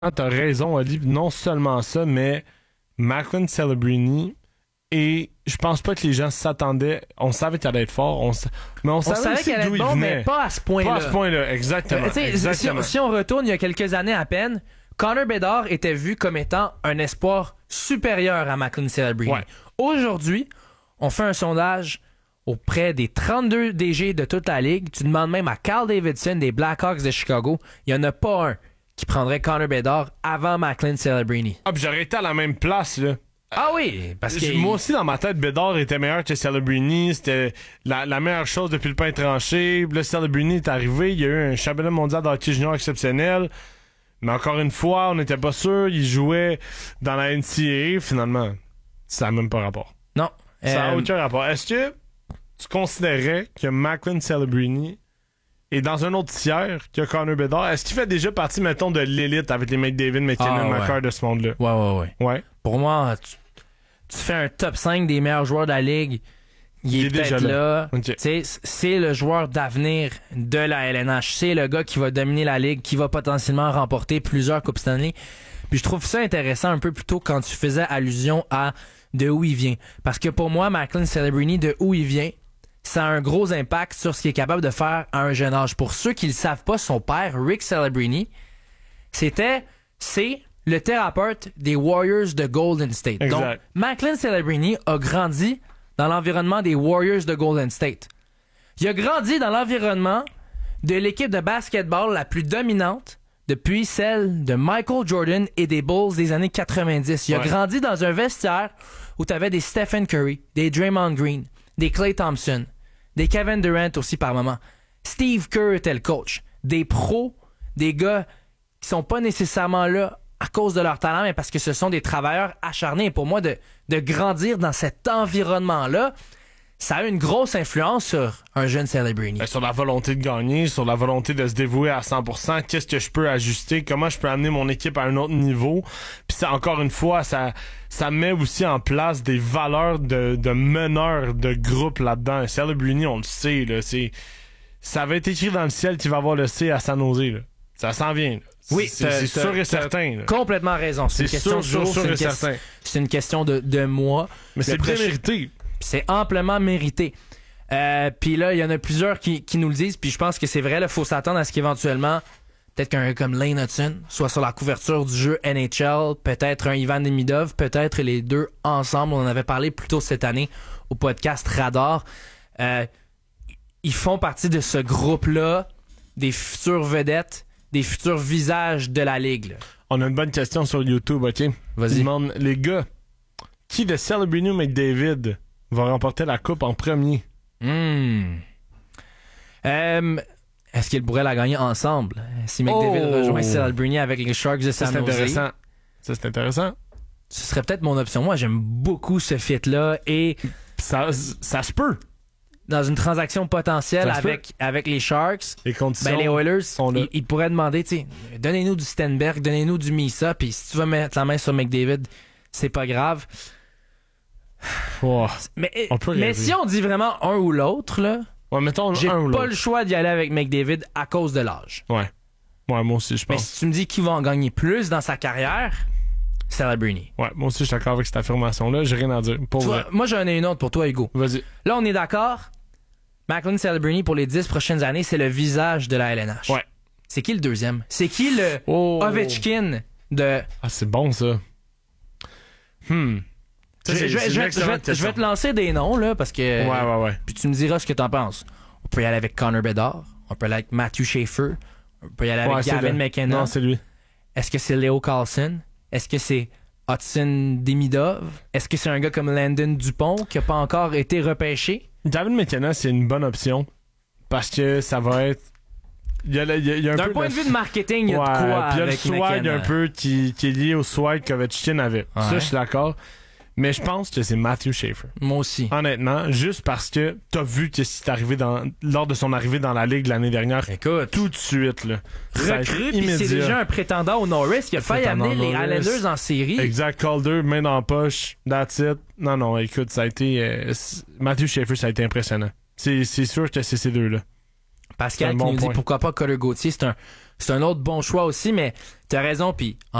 t'as raison, Ali. Non seulement ça, mais Macklin Celebrini, et je pense pas que les gens s'attendaient. On savait qu'elle allait être fort, mais on savait aussi qu'elle allait d'où être il bon, venait. mais pas à ce point-là. Pas à ce point-là, exactement. Si on retourne il y a quelques années à peine, Connor Bedard était vu comme étant un espoir supérieur à Macklin Celebrini. Ouais. Aujourd'hui, on fait un sondage auprès des 32 DG de toute la ligue. Tu demandes même à Carl Davidson des Blackhawks de Chicago. Il n'y en a pas un qui prendrait Connor Bedard avant Macklin Celebrini. Ah, puis j'aurais été à la même place, là. Ah oui, parce que... Moi aussi, dans ma tête, Bedard était meilleur que Celebrini. C'était la meilleure chose depuis le pain tranché. Puis là, Celebrini est arrivé. Il y a eu un championnat mondial de hockey junior exceptionnel. Mais encore une fois, on n'était pas sûr. Il jouait dans la NCAA. Finalement, ça n'a même pas rapport. Non. Ça n'a aucun rapport. Est-ce que tu considérais que Macklin Celebrini est dans un autre tiers que Connor Bedard? Est-ce qu'il fait déjà partie, mettons, de l'élite avec les McDavid, McKinnon, McCarr de ce monde-là? Ouais. Pour moi, tu fais un top 5 des meilleurs joueurs de la ligue. Il est peut-être là. Okay. C'est le joueur d'avenir de la LNH. C'est le gars qui va dominer la ligue, qui va potentiellement remporter plusieurs Coupes Stanley. Puis je trouve ça intéressant un peu plus tôt quand tu faisais allusion à de où il vient. Parce que pour moi, Macklin Celebrini, de où il vient, ça a un gros impact sur ce qu'il est capable de faire à un jeune âge. Pour ceux qui le savent pas, son père, Rick Celebrini, c'est le thérapeute des Warriors de Golden State. Exact. Donc, Macklin Celebrini a grandi dans l'environnement des Warriors de Golden State. Il a grandi dans l'environnement de l'équipe de basketball la plus dominante depuis celle de Michael Jordan et des Bulls des années 90. Il a grandi dans un vestiaire où tu avais des Stephen Curry, des Draymond Green, des Klay Thompson, des Kevin Durant aussi par moment. Steve Kerr était le coach. Des pros, des gars qui sont pas nécessairement là à cause de leur talent, mais parce que ce sont des travailleurs acharnés. Et pour moi, de grandir dans cet environnement-là, ça a une grosse influence sur un jeune Celebrini. Sur la volonté de gagner, sur la volonté de se dévouer à 100%. Qu'est-ce que je peux ajuster? Comment je peux amener mon équipe à un autre niveau? Puis ça, encore une fois, ça met aussi en place des valeurs de meneurs de groupe là-dedans. Celebrini, on le sait, là, ça va être écrit dans le ciel qu'il va avoir le C à San Jose, là. Ça s'en vient, là. Oui, c'est sûr et certain. Là. Complètement raison. C'est une question de jour, c'est une question de mois. Mais c'est bien mérité. C'est amplement mérité. Puis là, il y en a plusieurs qui nous le disent, puis je pense que c'est vrai, il faut s'attendre à ce qu'éventuellement, peut-être qu'un gars comme Lane Hutson soit sur la couverture du jeu NHL, peut-être un Ivan Demidov, peut-être les deux ensemble. On en avait parlé plus tôt cette année au podcast Radar. Ils font partie de ce groupe-là, des futures vedettes, des futurs visages de la ligue. Là. On a une bonne question sur YouTube, OK? Vas-y. Ils demandent, les gars, qui de Celebrini ou McDavid va remporter la coupe en premier? Est-ce qu'ils pourraient la gagner ensemble? Si McDavid rejoint Celebrini avec les Sharks de San Jose. Ça, c'est intéressant. Ce serait peut-être mon option. Moi, j'aime beaucoup ce fit-là et... Ça se peut. Dans une transaction potentielle avec les Sharks, les conditions les Oilers, ils pourraient demander, tu sais, donnez-nous du Stenberg, donnez-nous du Misa, puis si tu veux mettre la main sur McDavid, c'est pas grave. Oh, mais si on dit vraiment un ou l'autre, là, mettons j'ai pas le choix d'y aller avec McDavid à cause de l'âge. Ouais, moi aussi, je pense. Mais si tu me dis qui va en gagner plus dans sa carrière, Celebrini. Ouais, moi aussi, je suis d'accord avec cette affirmation-là. J'ai rien à dire. Moi, j'en ai une autre pour toi, Hugo. Vas-y. Là, on est d'accord. Macklin Celebrini, pour les 10 prochaines années, c'est le visage de la LNH. Ouais. C'est qui le deuxième? C'est qui le Ovechkin de... Ah, c'est bon, ça. Je vais te lancer des noms, là, parce que... Ouais. Puis tu me diras ce que t'en penses. On peut y aller avec Connor Bedard. On peut y aller avec Matthew Schaefer. On peut y aller avec Gavin McKenna. Non, c'est lui. Est-ce que c'est Leo Carlson? Est-ce que c'est Hudson Demidov? Est-ce que c'est un gars comme Landon Dupont qui n'a pas encore été repêché? Gavin McKenna, c'est une bonne option parce que ça va être... Il y a un d'un peu point de vue de marketing, il y a de quoi puis il y a avec le swag McKenna. un peu qui est lié au swag qu'Ovechkin avait. Ouais. Ça, je suis d'accord. Mais je pense que c'est Matthew Schaefer. Moi aussi. Honnêtement, juste parce que t'as vu que c'est arrivé lors de son arrivée dans la Ligue l'année dernière. Écoute, tout de suite, là. Recrue, puis c'est déjà un prétendant au Norris qui a failli amener les Islanders en série. Exact, Calder, main dans la poche, that's it. Non, écoute, ça a été... Matthew Schaefer, ça a été impressionnant. C'est sûr que c'est ces deux-là. Pascal qui nous dit pourquoi pas Cutter Gauthier, c'est un autre bon choix aussi, mais t'as raison, puis